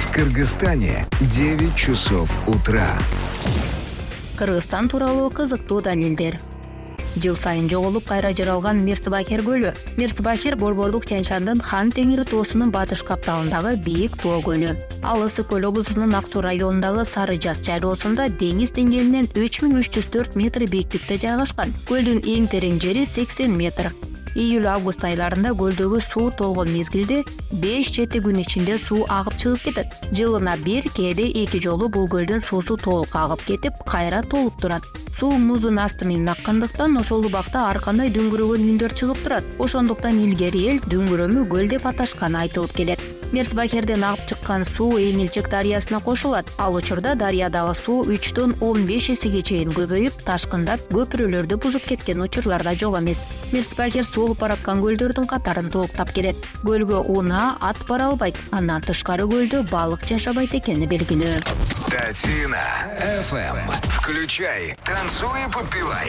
В Кыргызстане 9 часов утра. Кыргызстан тууралуу кызыктуу далилдер. Жыл сайын жоголуп кайра жаралган Мирсбахир көлү. Мирсбахир Борбордук Тянь-Шандын Хан Теңири тоосунун батыш капталындагы бийик тоо көлү. Ал Ысык көл облусунун Ак Суу районундагы Сары Жаз чайлоосунда деңиз деңгээлинен 3304 метр бийиктикте жайгашкан. Көлдүн эң терең жери 80 метр. Июль-август айларында көлдөгү суу толгон мезгилде 5-7 күн ичинде суу агып чыгып кетет. Жылына бир, кээде 2 жолу бул көлдөн суусу толук агып кетип, кайра толуп турат. Суу муздун асты менен аккандыктан ошол убакта ар кандай дүңгүрөгөн үндөр чыгып турат. Ошондуктан илгери эл дүңгүрөмү көл деп аташканы айтылып келет. Мирсбахирден агып чыккан суу Эмилчек дарыясына кошулат. Ал учурда дарыядагы суу 3дөн 15 эсеге чейин көбөйүп, ташкындап, көпүрөлөрдү бузуп кеткен учурлар да жок эмес. Мирсбахир сулуп бараткан көлдөрдүн катарын толуктап келет. Көлгө унаа, ат бара албайт. Андан тышкары көлдө балык жашабайт экени белгилүү. Татина FM. Включай, танцуй и подпевай.